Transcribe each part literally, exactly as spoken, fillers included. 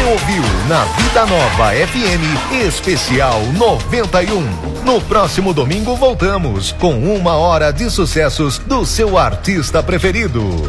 ouviu na Vida Nova F M Especial noventa e um. No próximo domingo voltamos com uma hora de sucessos do seu artista preferido.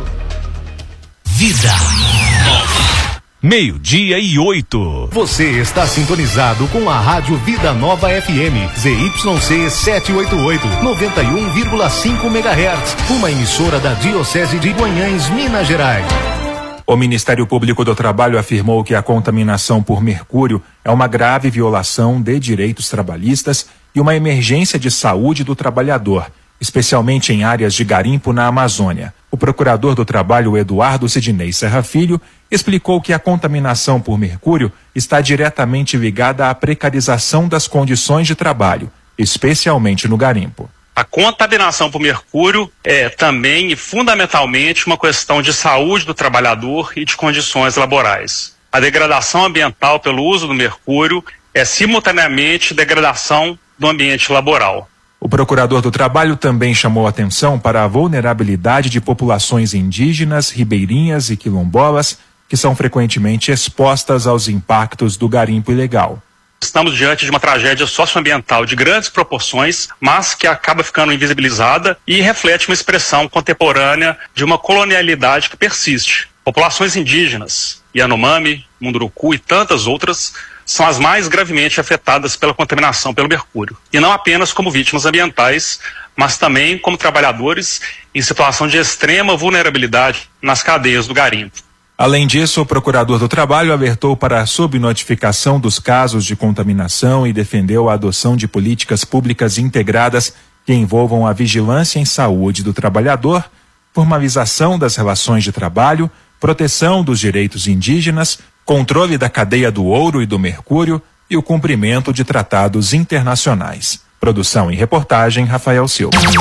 Vida Nova. Meio-dia e oito. Você está sintonizado com a Rádio Vida Nova F M, Z Y C setecentos e oitenta e oito, noventa e um vírgula cinco megahertz, uma emissora da Diocese de Guanhães, Minas Gerais. O Ministério Público do Trabalho afirmou que a contaminação por mercúrio é uma grave violação de direitos trabalhistas e uma emergência de saúde do trabalhador, especialmente em áreas de garimpo na Amazônia. O procurador do Trabalho, Eduardo Sidney Serra Filho, explicou que a contaminação por mercúrio está diretamente ligada à precarização das condições de trabalho, especialmente no garimpo. A contaminação por mercúrio é também e fundamentalmente uma questão de saúde do trabalhador e de condições laborais. A degradação ambiental pelo uso do mercúrio é simultaneamente degradação do ambiente laboral. O procurador do Trabalho também chamou atenção para a vulnerabilidade de populações indígenas, ribeirinhas e quilombolas, que são frequentemente expostas aos impactos do garimpo ilegal. Estamos diante de uma tragédia socioambiental de grandes proporções, mas que acaba ficando invisibilizada e reflete uma expressão contemporânea de uma colonialidade que persiste. Populações indígenas, Yanomami, Munduruku e tantas outras, são as mais gravemente afetadas pela contaminação pelo mercúrio. E não apenas como vítimas ambientais, mas também como trabalhadores em situação de extrema vulnerabilidade nas cadeias do garimpo. Além disso, o procurador do Trabalho alertou para a subnotificação dos casos de contaminação e defendeu a adoção de políticas públicas integradas que envolvam a vigilância em saúde do trabalhador, formalização das relações de trabalho, proteção dos direitos indígenas, controle da cadeia do ouro e do mercúrio e o cumprimento de tratados internacionais. Produção e reportagem, Rafael Silva.